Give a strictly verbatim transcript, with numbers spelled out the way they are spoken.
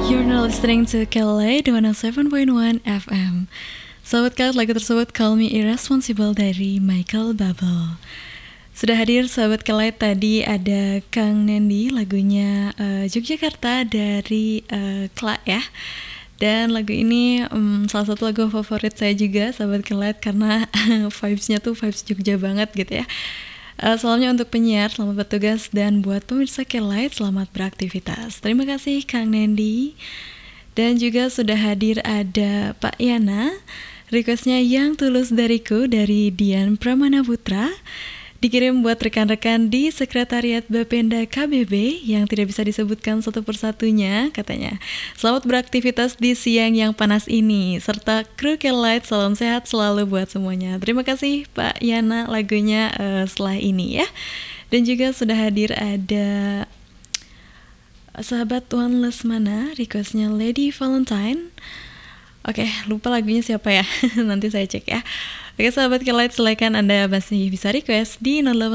You're now listening to K L A one oh seven point one F M. Sahabat Kalian, lagu tersebut Call Me Irresponsible dari Michael Bublé. Sudah hadir sahabat Kalian, tadi ada Kang Nendi, lagunya uh, Yogyakarta dari uh, Kla ya. Dan lagu ini um, salah satu lagu favorit saya juga sahabat Kalian, karena vibes-nya tuh vibes Jogja banget gitu ya. Uh, salamnya untuk penyiar, selamat bertugas, dan buat pemirsa Kelight, selamat beraktivitas. Terima kasih Kang Nendi. Dan juga sudah hadir ada Pak Yana, requestnya Yang Tulus Dariku dari Dian Pramana Putra, dikirim buat rekan-rekan di Sekretariat Bapenda K B B yang tidak bisa disebutkan satu persatunya, katanya. Selamat beraktivitas di siang yang panas ini, serta kru Kelight, salam sehat selalu buat semuanya. Terima kasih Pak Yana, lagunya uh, setelah ini ya. Dan juga sudah hadir ada sahabat Tuan Lesmana, requestnya Lady Valentine. Oke, lupa lagunya siapa ya. Nanti saya cek ya. Oke sahabat Kelight, silakan Anda masih bisa request di nol delapan